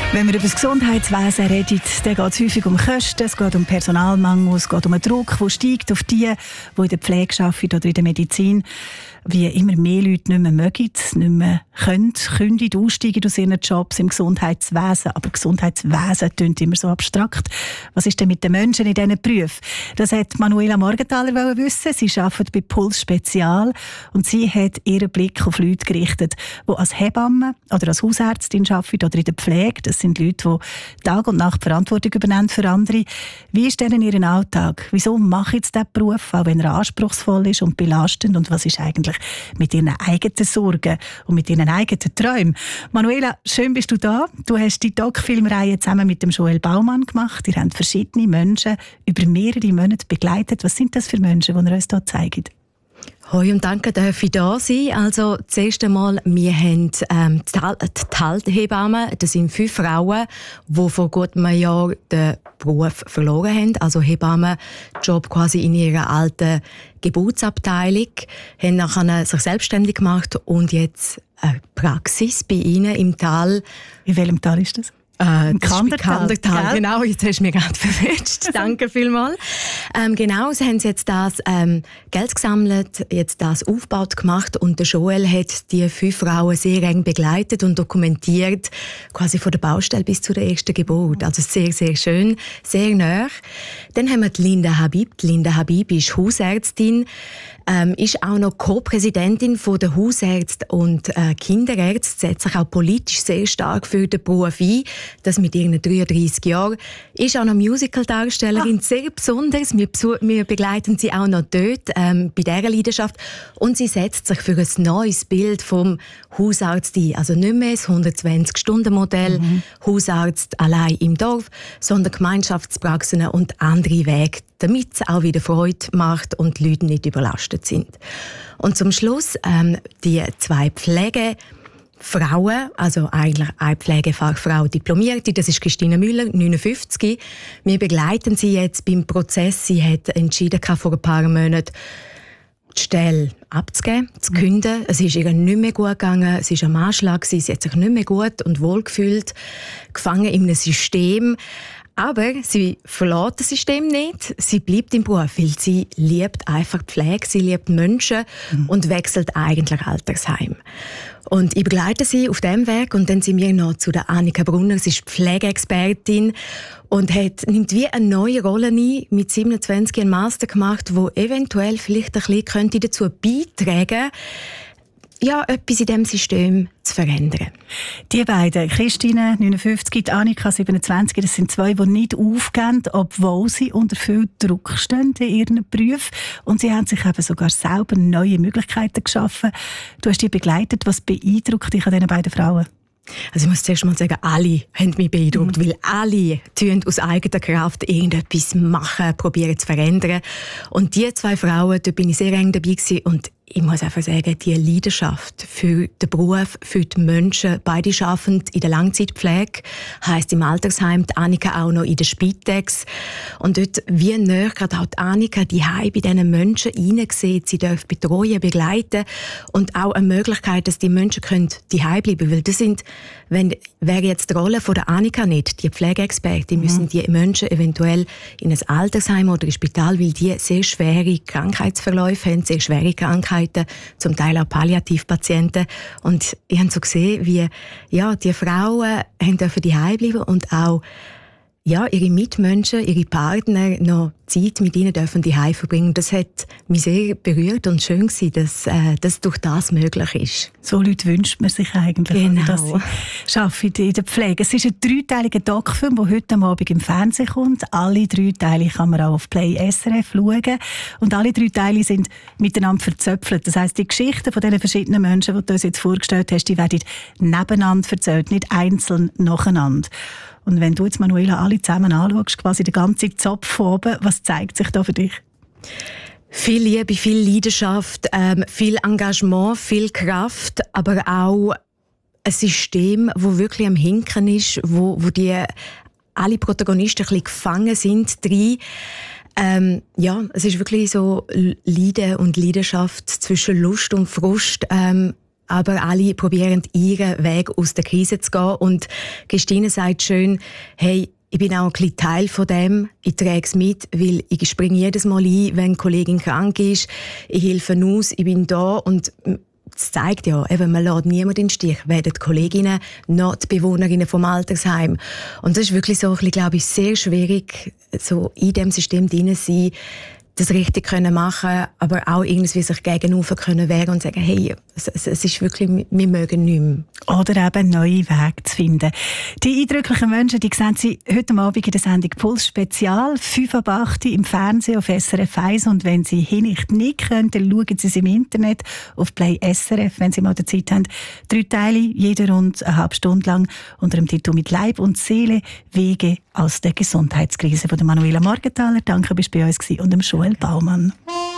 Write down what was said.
Wenn wir über das Gesundheitswesen reden, dann geht es häufig um Kosten, es geht um Personalmangel, es geht um einen Druck, der steigt auf die in der Pflege arbeiten oder in der Medizin, wie immer mehr Leute nicht mehr mögen, nicht mehr können, aussteigen aus ihren Jobs im Gesundheitswesen. Aber Gesundheitswesen klingt immer so abstrakt. Was ist denn mit den Menschen in diesen Berufen? Das hat Manuela Morgenthaler wissen. Sie arbeitet bei Puls Spezial und sie hat ihren Blick auf Leute gerichtet, die als Hebamme oder als Hausärztin arbeiten oder in der Pflege. Das sind Leute, die Tag und Nacht Verantwortung übernehmen für andere. Wie ist denn ihr Alltag? Wieso mache ich jetzt diesen Beruf, auch wenn er anspruchsvoll ist und belastend? Und was ist eigentlich mit ihren eigenen Sorgen und mit ihren eigenen Träumen? Manuela, schön bist du da. Du hast die Doc-Filmreihe zusammen mit dem Joel Baumann gemacht. Ihr habt verschiedene Menschen über mehrere Monate begleitet. Was sind das für Menschen, die ihr uns hier zeigt? Hoi und danke, dass ich da sein. Also, zuerst einmal, wir haben die Halthebammen. Das sind 5 Frauen, die vor gut einem Jahr den Beruf verloren haben. Also Hebammenjob quasi in ihrer alten Geburtsabteilung. Haben nachher sich selbstständig gemacht und jetzt eine Praxis bei ihnen im Tal. In welchem Tal ist das? Kandertal, genau, jetzt hast du mich gerade verwirrt. Danke vielmals. Genau, sie haben jetzt das Geld gesammelt, jetzt das aufgebaut gemacht und der Joel hat die 5 Frauen sehr eng begleitet und dokumentiert, quasi von der Baustelle bis zu der ersten Geburt. Also sehr, sehr schön, sehr nah. Dann haben wir die Linda Habib. Die Linda Habib ist Hausärztin, ist auch noch Co-Präsidentin der Hausärzte und Kinderärzte, setzt sich auch politisch sehr stark für den Beruf ein. Das mit ihren 33 Jahren. Ist auch noch Musical-Darstellerin, sehr besonders. Wir begleiten sie auch noch dort, bei dieser Leidenschaft. Und sie setzt sich für ein neues Bild vom Hausarzt ein. Also nicht mehr das 120-Stunden-Modell, Hausarzt allein im Dorf, sondern Gemeinschaftspraxen und andere Wege, damit es auch wieder Freude macht und die Leute nicht überlastet sind. Und zum Schluss die 2 Pflegefrauen, also eigentlich eine Pflegefachfrau Diplomierte, das ist Christine Müller, 59. Wir begleiten sie jetzt beim Prozess. Sie hat entschieden, vor ein paar Monaten die Stelle abzugeben, zu künden. Es ist ihr nicht mehr gut gegangen, sie war am Anschlag, sie hat sich nicht mehr gut und wohl gefühlt, gefangen in einem System. Aber sie verlässt das System nicht. Sie bleibt im Beruf, weil sie liebt einfach die Pflege, sie liebt Menschen und wechselt eigentlich Altersheim. Und ich begleite sie auf diesem Weg und dann sind wir noch zu der Annika Brunner. Sie ist Pflegeexpertin und nimmt wie eine neue Rolle ein, mit 27 einen Master gemacht, wo eventuell vielleicht ein bisschen dazu beitragen könnte, ja, etwas in diesem System zu verändern. Die beiden, Christine, 59, die Annika, 27, das sind 2, die nicht aufgeben, obwohl sie unter viel Druck stehen in ihren Berufen. Und sie haben sich eben sogar selber neue Möglichkeiten geschaffen. Du hast die begleitet. Was beeindruckt dich an diesen beiden Frauen? Also ich muss zuerst mal sagen, alle haben mich beeindruckt, weil alle tun aus eigener Kraft irgendetwas machen, probieren zu verändern. Und die 2 Frauen, da bin ich sehr eng dabei gewesen und ich muss einfach sagen, die Leidenschaft für den Beruf, für die Menschen, beide arbeiten in der Langzeitpflege, heisst im Altersheim, die Annika auch noch in der Spitex. Und dort, wie näher gerade auch die Annika die bei diesen Menschen hineinsieht, sie darf betreuen, begleiten und auch eine Möglichkeit, dass die Menschen die bleiben können. Weil das wäre jetzt die Rolle von der Annika nicht, die Pflegeexpertin, müssen die Menschen eventuell in ein Altersheim oder ein Spital, weil die sehr schwere Krankheitsverläufe haben, sehr schwere Krankheiten, zum Teil auch Palliativpatienten. Und ich habe so gesehen, wie die Frauen dürfen bleiben und auch ihre Mitmenschen, ihre Partner noch Zeit mit ihnen dürfen verbringen. Das hat mich sehr berührt und schön gewesen, dass das durch das möglich ist. So Leute wünscht man sich eigentlich, genau, dass sie arbeiten in der Pflege. Es ist ein 3-teiliger Doc-Film, der heute Abend im Fernsehen kommt. Alle 3 Teile kann man auch auf Play SRF schauen. Und alle 3 Teile sind miteinander verzöpfelt. Das heisst, die Geschichten von diesen verschiedenen Menschen, die du uns jetzt vorgestellt hast, die werden nebeneinander erzählt, nicht einzeln nacheinander. Und wenn du jetzt, Manuela, alle zusammen anschaust, quasi den ganzen Zopf von oben, was zeigt sich da für dich? Viel Liebe, viel Leidenschaft, viel Engagement, viel Kraft, aber auch ein System, das wirklich am Hinken ist, wo alle Protagonisten ein bisschen gefangen sind drin. Es ist wirklich so Leiden und Leidenschaft zwischen Lust und Frust. aber alle probieren ihren Weg aus der Krise zu gehen. Und Christine sagt schön, hey, ich bin auch ein bisschen Teil von dem. Ich trage es mit, weil ich springe jedes Mal ein, wenn eine Kollegin krank ist. Ich helfe aus, ich bin da und das zeigt ja, eben, man lässt niemanden in den Stich, weder die Kolleginnen noch die Bewohnerinnen vom Altersheim. Und das ist wirklich so, glaube ich, sehr schwierig, so in diesem System drin zu sein, das richtig können machen, aber auch irgendwie sich gegenüber können wehren und sagen, hey, es ist wirklich, wir mögen nicht mehr. Oder eben neue Wege zu finden. Die eindrücklichen Menschen, die sehen Sie heute Abend in der Sendung Puls Spezial, 5:08 im Fernsehen auf SRF 1. Und wenn Sie nicht können, dann schauen Sie es im Internet auf Play SRF, wenn Sie mal die Zeit haben. 3 Teile, jeder rund eine halbe Stunde lang, unter dem Titel «Mit Leib und Seele. Wege aus der Gesundheitskrise» von der Manuela Morgenthaler. Danke, bist du bei uns gewesen, und dem Joel Baumann.